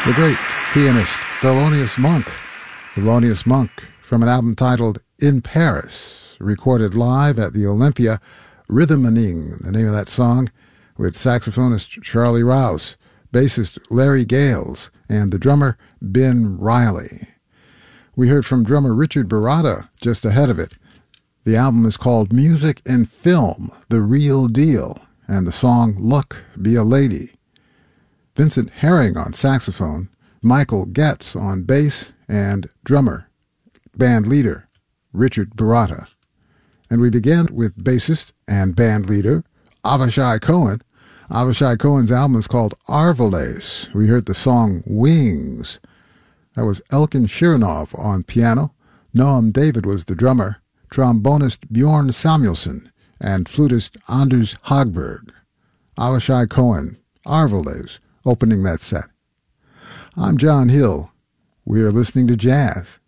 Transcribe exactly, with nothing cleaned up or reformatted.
The great pianist Thelonious Monk. Thelonious Monk from an album titled In Paris, recorded live at the Olympia, Rhythmaning, the name of that song, with saxophonist Charlie Rouse, bassist Larry Gales, and the drummer Ben Riley. We heard from drummer Richard Baratta just ahead of it. The album is called Music and Film, The Real Deal, and the song Luck Be a Lady. Vincent Herring on saxophone, Michael Getz on bass, and drummer, band leader, Richard Baratta. And we began with bassist and band leader, Avishai Cohen. Avishai Cohen's album is called Arvales. We heard the song Wings. That was Elkin Shirinov on piano, Noam David was the drummer, trombonist Bjorn Samuelson, and flutist Anders Hagberg. Avishai Cohen, Arvales, opening that set. I'm John Hill. We are listening to jazz